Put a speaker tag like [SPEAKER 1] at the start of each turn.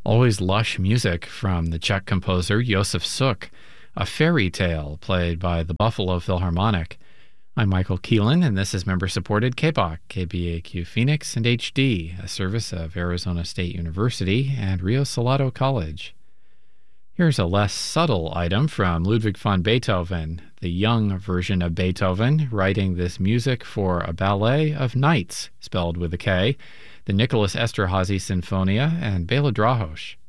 [SPEAKER 1] Always lush music from the Czech composer Josef Suk, a fairy tale played by the Buffalo Philharmonic. I'm Michael Keelan, and this is member-supported KBOC, KBAQ Phoenix, and HD, a service of Arizona State University and Rio Salado College. Here's a less subtle item from Ludwig van Beethoven, the young version of Beethoven, writing this music for a ballet of knights, spelled with a K, the Nicholas Esterhazy Sinfonia, and Bela Drahos.